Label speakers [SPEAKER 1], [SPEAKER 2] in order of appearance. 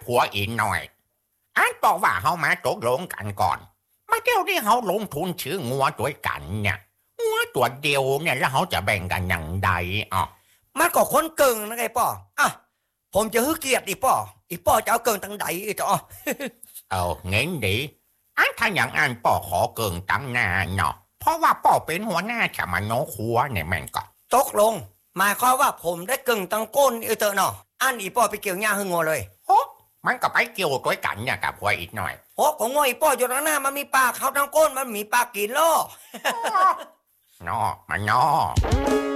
[SPEAKER 1] ผัวอีกหน่อยอันบอกว่าเฮามาตกลงกันก่อนมาเดี๋ยวนี้เฮาลงทุนซื้องัวด้วยกันเนี่ยงัวตัวเดียวเนี่ยแล้วเฮาจะแบ่งกันอย่างใดอ๋อ
[SPEAKER 2] มันก็คนเกิงนะไงป่ออ่ะผมจะฮึกเกียรติอีป่อจะเอาเกิงทางใดอีจ้ะ
[SPEAKER 1] เงี้ยดิอันถ้าอย่างอันป่อขอเกิงตั้งหน้าเนาะเพราะว่าป่อเป็นหัวหน้าจะมาโนครัวเนี่ยแม่งก็
[SPEAKER 2] ตกลงหมายความว่าผมได้เกิงตังก้นอีเตอเนาะอันอีป่อไปเกี่ยวหญ้าหึงงัวเลย
[SPEAKER 1] โอ้มันก็ไปเกี่ยวด้วยกันเนี่ยกับผัวอีกหน่อย
[SPEAKER 2] โอ้ของงัวอีป่ออยู่ทางหน้ามันมีปลาเขาทางก้นมันมีปลากินล่อ
[SPEAKER 1] เนาะมันเนาะ